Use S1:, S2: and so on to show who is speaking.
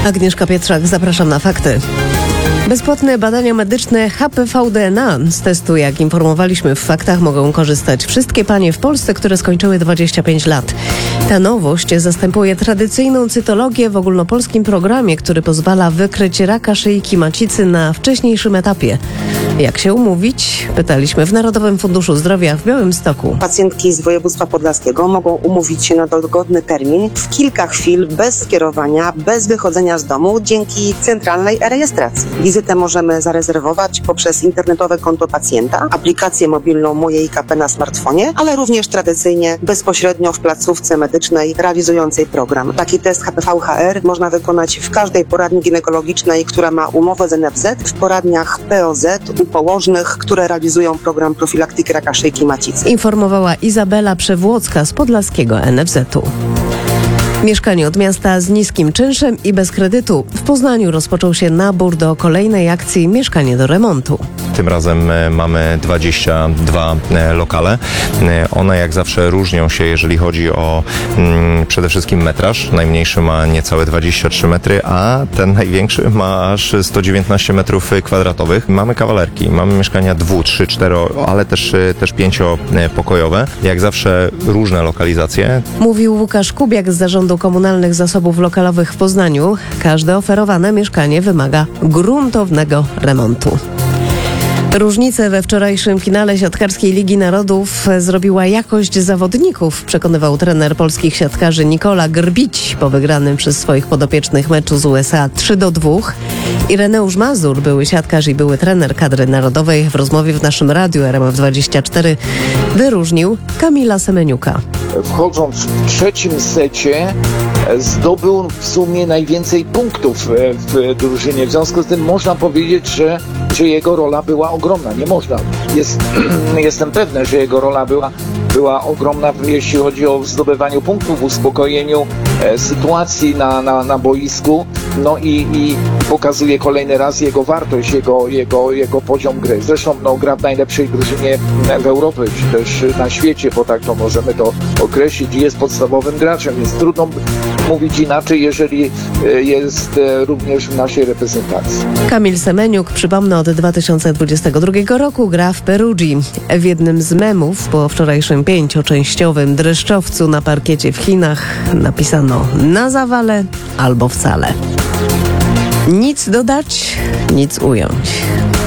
S1: Agnieszka Pietrzak, zapraszam na fakty. Bezpłatne badania medyczne HPV-DNA. Z testu, jak informowaliśmy w faktach, mogą korzystać wszystkie panie w Polsce, które skończyły 25 lat. Ta nowość zastępuje tradycyjną cytologię w ogólnopolskim programie, który pozwala wykryć raka szyjki macicy na wcześniejszym etapie. Jak się umówić? Pytaliśmy w Narodowym Funduszu Zdrowia w Białymstoku.
S2: Pacjentki z województwa podlaskiego mogą umówić się na dogodny termin w kilka chwil, bez skierowania, bez wychodzenia z domu, dzięki centralnej rejestracji. Wizytę możemy zarezerwować poprzez internetowe konto pacjenta, aplikację mobilną Moje IKP na smartfonie, ale również tradycyjnie bezpośrednio w placówce medycznej realizującej program. Taki test HPV-HR można wykonać w każdej poradni ginekologicznej, która ma umowę z NFZ, w poradniach POZ, u położnych, które realizują program profilaktyki raka szyjki macicy.
S1: Informowała Izabela Przewłocka z podlaskiego NFZ-u. Mieszkanie od miasta z niskim czynszem i bez kredytu. W Poznaniu rozpoczął się nabór do kolejnej akcji Mieszkanie do remontu.
S3: Tym razem mamy 22 lokale. One jak zawsze różnią się, jeżeli chodzi o przede wszystkim metraż. Najmniejszy ma niecałe 23 metry, a ten największy ma aż 119 metrów kwadratowych. Mamy kawalerki, mamy mieszkania 2, 3, 4, ale też 5-pokojowe. Jak zawsze różne lokalizacje.
S1: Mówił Łukasz Kubiak z Zarządu Komunalnych Zasobów Lokalowych w Poznaniu. Każde oferowane mieszkanie wymaga gruntownego remontu. Różnicę we wczorajszym finale siatkarskiej Ligi Narodów zrobiła jakość zawodników, przekonywał trener polskich siatkarzy Nikola Grbić po wygranym przez swoich podopiecznych meczu z USA 3-2. Ireneusz Mazur, były siatkarz i były trener kadry narodowej, w rozmowie w naszym radiu RMF24 wyróżnił Kamila Semeniuka.
S4: Wchodząc w trzecim secie zdobył w sumie najwięcej punktów w drużynie. W związku z tym można powiedzieć, że jego rola była ogromna. Nie można. Jestem pewny, że jego rola była ogromna, jeśli chodzi o zdobywanie punktów, uspokojeniu sytuacji na boisku. No i pokazuje kolejny raz jego wartość, jego poziom gry. Zresztą gra w najlepszej drużynie w Europie, czy też na świecie, bo tak to możemy to określić. Jest podstawowym graczem, więc trudno mówić inaczej, jeżeli jest również w naszej reprezentacji.
S1: Kamil Semeniuk, przypomnę, od 2022 roku gra w Perugii. W jednym z memów po wczorajszym 5-częściowym dreszczowcu na parkiecie w Chinach napisano: na zawale albo wcale. Nic dodać, nic ująć.